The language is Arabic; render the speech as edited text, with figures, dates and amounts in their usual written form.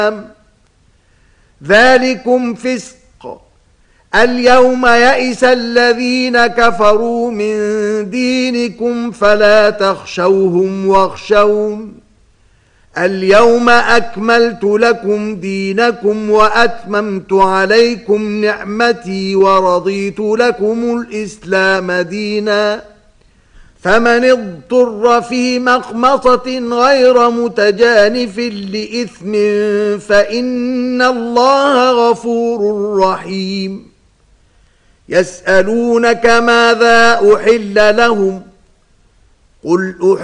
ذلكم فسق. اليوم يئس الذين كفروا من دينكم فلا تخشوهم واخشون. اليوم أكملت لكم دينكم وأتممت عليكم نعمتي ورضيت لكم الإسلام دينا. فمن اضطر في مخمصة غير متجانف لإثم فإن الله غفور رحيم. يسألونك ماذا أحل لهم قل